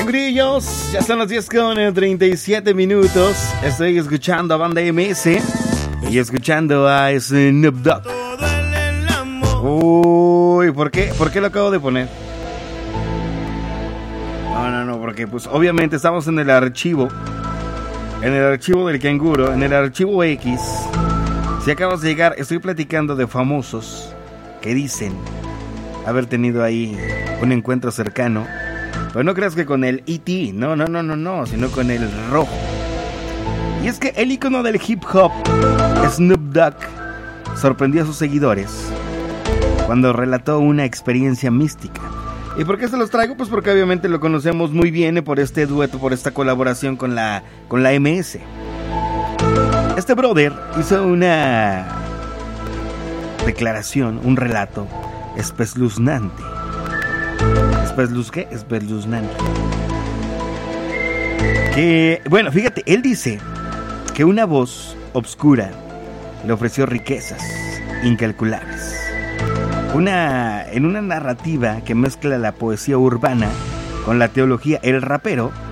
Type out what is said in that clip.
Grillos, ya son las 10:37. Estoy escuchando a Banda MS y escuchando a Snoop Dogg. Uy, ¿por qué lo acabo de poner? No, porque pues obviamente estamos en el archivo del canguro, en el archivo X. Si acabas de llegar, estoy platicando de famosos que dicen haber tenido ahí un encuentro cercano. Pero no creas que con el E.T., no, sino con el rojo. Y es que el ícono del hip hop, Snoop Dogg, sorprendió a sus seguidores cuando relató una experiencia mística. ¿Y por qué se los traigo? Pues porque obviamente lo conocemos muy bien por este dueto, por esta colaboración con la MS. Este brother hizo una declaración, un relato espeluznante. Espeluznante. Que, bueno, fíjate, él dice que una voz obscura le ofreció riquezas incalculables. En una narrativa que mezcla la poesía urbana con la teología, el rapero